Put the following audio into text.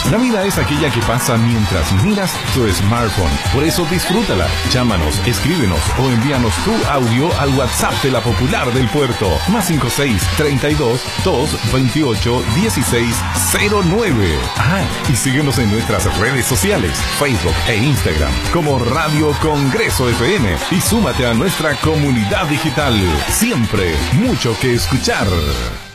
La vida es aquella que pasa mientras miras tu smartphone. Por eso disfrútala. Llámanos, escríbenos o envíanos tu audio al WhatsApp de la Popular del Puerto. +56 32 228 1609. Y síguenos en nuestras redes sociales, Facebook e Instagram, como Radio Congreso FM. Y súmate a nuestra comunidad digital. Siempre mucho que escuchar.